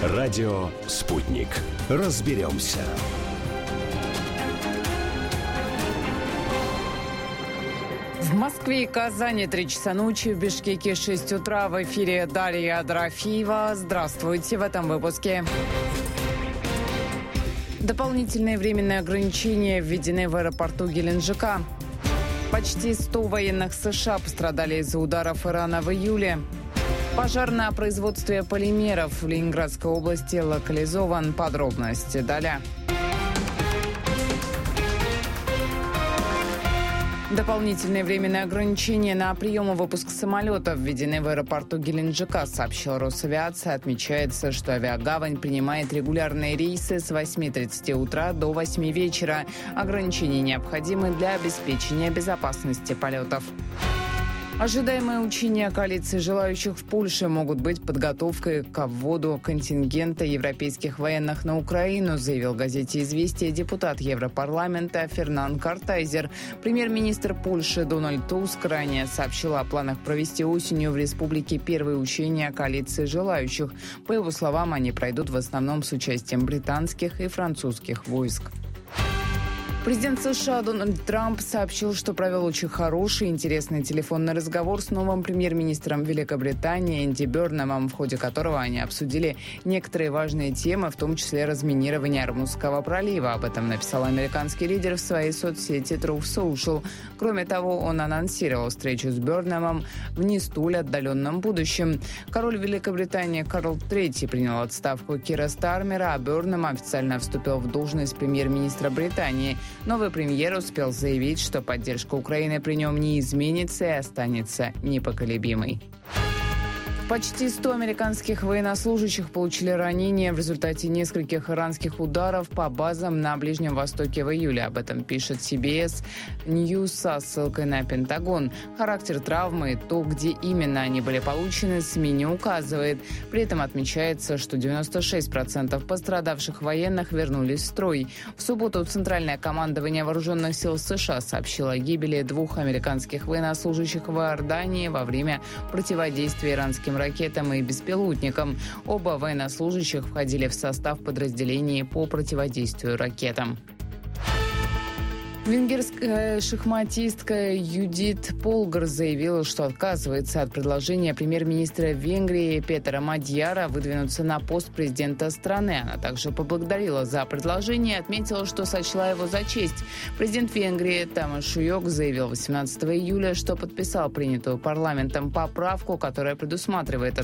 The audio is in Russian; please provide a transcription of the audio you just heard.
Радио «Спутник». Разберемся. В Москве и Казани 3 часа ночи, в Бишкеке 6 утра. В эфире Дарья Дорофеева. Здравствуйте в этом выпуске. Дополнительные временные ограничения введены в аэропорту Геленджика. Почти 100 военных США пострадали из-за ударов Ирана в июле. Пожар на производстве полимеров в Ленинградской области локализован. Подробности далее. Дополнительные временные ограничения на прием и выпуск самолетов введены в аэропорту Геленджика, сообщила Росавиация. Отмечается, что авиагавань принимает регулярные рейсы с 8:30 утра до 8 вечера. Ограничения необходимы для обеспечения безопасности полетов. Ожидаемые учения коалиции желающих в Польше могут быть подготовкой к вводу контингента европейских военных на Украину, заявил газете «Известия» депутат Европарламента Фернан Картайзер. Премьер-министр Польши Дональд Туск ранее сообщил о планах провести осенью в республике первые учения коалиции желающих. По его словам, они пройдут в основном с участием британских и французских войск. Президент США Дональд Трамп сообщил, что провел очень хороший и интересный телефонный разговор с новым премьер-министром Великобритании Энди Бернамом, в ходе которого они обсудили некоторые важные темы, в том числе разминирование Ормузского пролива. Об этом написал американский лидер в своей соцсети Truth Social. Кроме того, он анонсировал встречу с Бернамом в не столь отдаленном будущем. Король Великобритании Карл III принял отставку Кира Стармера, а Бернам официально вступил в должность премьер-министра Британии. Новый премьер успел заявить, что поддержка Украины при нем не изменится и останется непоколебимой. Почти 100 американских военнослужащих получили ранения в результате нескольких иранских ударов по базам на Ближнем Востоке в июле. Об этом пишет CBS News со ссылкой на Пентагон. Характер травмы и то, где именно они были получены, СМИ не указывает. При этом отмечается, что 96% пострадавших военных вернулись в строй. В субботу Центральное командование Вооруженных сил США сообщило о гибели 2 американских военнослужащих в Иордании во время противодействия иранским ракетам и беспилотникам. Оба военнослужащих входили в состав подразделений по противодействию ракетам. Венгерская шахматистка Юдит Полгар заявила, что отказывается от предложения премьер-министра Венгрии Петера Мадьяра выдвинуться на пост президента страны. Она также поблагодарила за предложение и отметила, что сочла его за честь. Президент Венгрии Тамас Шуйок заявил 18 июля, что подписал принятую парламентом поправку, которая предусматривает